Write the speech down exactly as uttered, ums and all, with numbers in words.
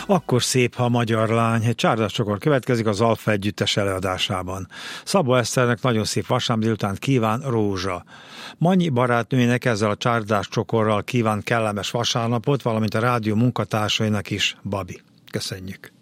Akkor szép, ha a magyar lány. Egy csárdás csokor következik az Alfa együttes előadásában. Szabó Eszternek nagyon szép vasárnap délután kíván Rózsa. Manyi barátnőjének ezzel a csárdás csokorral kíván kellemes vasárnapot, valamint a rádió munkatársainak is, Babi. Köszönjük!